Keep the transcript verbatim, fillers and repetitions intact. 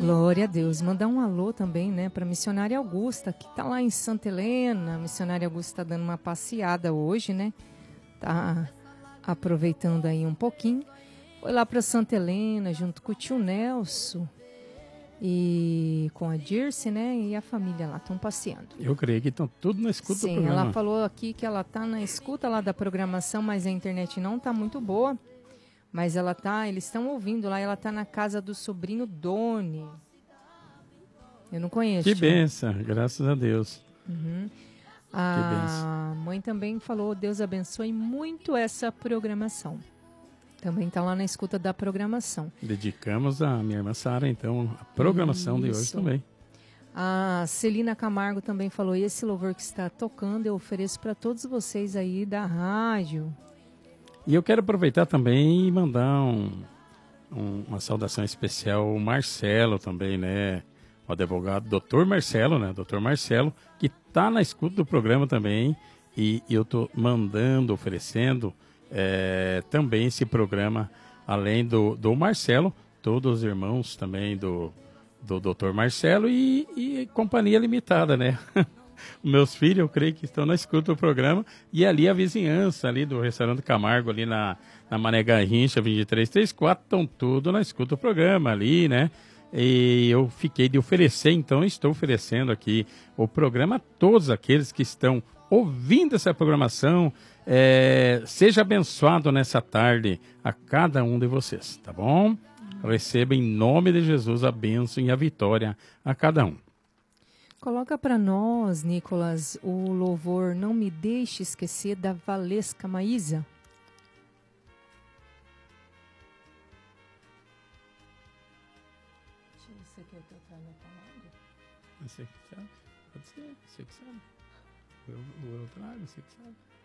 Glória a Deus. Mandar um alô também, né, para a missionária Augusta, que tá lá em Santa Helena. A missionária Augusta tá dando uma passeada hoje, né? Tá aproveitando aí um pouquinho. Foi lá para Santa Helena, junto com o tio Nelson e com a Dirce, né? E a família lá estão passeando. Eu creio que estão tudo na escuta Sim, do programa. ela falou aqui que ela tá na escuta lá da programação, mas a internet não tá muito boa. Mas ela tá, eles estão ouvindo lá, ela tá na casa do sobrinho Doni. Eu não conheço. Que benção, graças a Deus. Uhum. Que A mãe também falou, Deus abençoe muito essa programação. Também tá lá na escuta da programação. Dedicamos a minha irmã Sara, então, a programação Isso. de hoje também. A Celina Camargo também falou, esse louvor que está tocando eu ofereço para todos vocês aí da rádio. E eu quero aproveitar também e mandar um, um, uma saudação especial ao Marcelo também, né? O advogado doutor Marcelo, né? doutor Marcelo, que está na escuta do programa também. E, e eu estou mandando, oferecendo é, também esse programa, além do, do Marcelo, todos os irmãos também do, do doutor Marcelo e, e Companhia Limitada, né? Meus filhos, eu creio que estão na escuta do programa. E ali a vizinhança ali do restaurante Camargo, ali na, na Mané Garrincha, vinte e três trinta e quatro, estão tudo na escuta do programa ali, né? E eu fiquei de oferecer, então estou oferecendo aqui o programa a todos aqueles que estão ouvindo essa programação. É, seja abençoado nessa tarde a cada um de vocês, tá bom? Receba em nome de Jesus a bênção e a vitória a cada um. Coloca para nós, Nicolas, o louvor Não Me Deixe Esquecer, da Valesca Maísa. Você quer que eu traga a palavra? Você que sabe? Pode ser, você que sabe. Eu, eu trago, você que sabe.